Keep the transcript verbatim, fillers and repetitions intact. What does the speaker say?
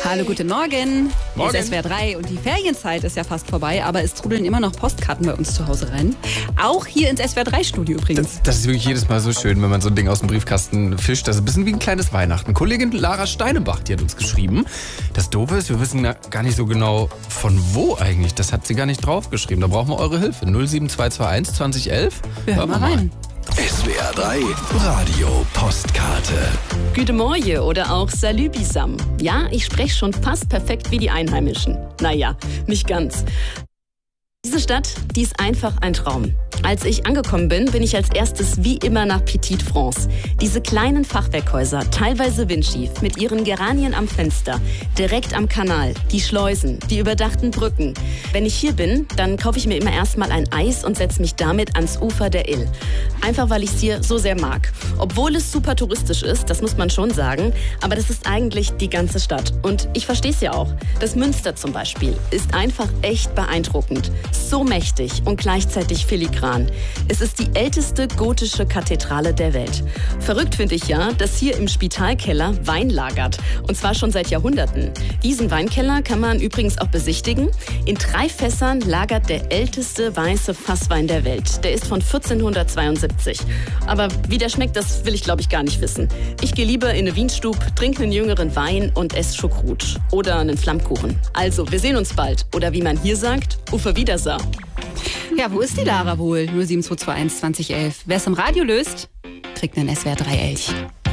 Hallo, guten Morgen. Morgen. Hier ist S W R drei und die Ferienzeit ist ja fast vorbei, aber es trudeln immer noch Postkarten bei uns zu Hause rein. Auch hier ins S W R drei Studio übrigens. Das, das ist wirklich jedes Mal so schön, wenn man so ein Ding aus dem Briefkasten fischt. Das ist ein bisschen wie ein kleines Weihnachten. Kollegin Lara Steinebach, die hat uns geschrieben. Das Doofe ist, wir wissen gar nicht so genau, von wo eigentlich. Das hat sie gar nicht draufgeschrieben. Da brauchen wir eure Hilfe. null sieben zwei zwei eins zwanzig elf. Wir hören mal rein. S W R drei Radio Postkarte. Guten Morgen oder auch Salut Bisam. Ja, ich spreche schon fast perfekt wie die Einheimischen. Naja, nicht ganz. Diese Stadt, die ist einfach ein Traum. Als ich angekommen bin, bin ich als erstes wie immer nach Petite France. Diese kleinen Fachwerkhäuser, teilweise windschief, mit ihren Geranien am Fenster, direkt am Kanal, die Schleusen, die überdachten Brücken. Wenn ich hier bin, dann kaufe ich mir immer erstmal ein Eis und setze mich damit ans Ufer der Ill. Einfach, weil ich es hier so sehr mag. Obwohl es super touristisch ist, das muss man schon sagen, aber das ist eigentlich die ganze Stadt. Und ich verstehe es ja auch. Das Münster zum Beispiel ist einfach echt beeindruckend. So mächtig und gleichzeitig filigran. Es ist die älteste gotische Kathedrale der Welt. Verrückt finde ich ja, dass hier im Spitalkeller Wein lagert. Und zwar schon seit Jahrhunderten. Diesen Weinkeller kann man übrigens auch besichtigen. In drei Fässern lagert der älteste weiße Fasswein der Welt. Der ist von vierzehnhundertzweiundsiebzig. Aber wie der schmeckt, das will ich glaube ich gar nicht wissen. Ich gehe lieber in eine Wienstub, trinke einen jüngeren Wein und esse Schokrut. Oder einen Flammkuchen. Also, wir sehen uns bald. Oder wie man hier sagt, Auf Wiedersehen. Ja, wo ist die Lara wohl? null sieben zwei zwei eins zwanzig elf. Wer es im Radio löst, kriegt einen S W R drei Elch.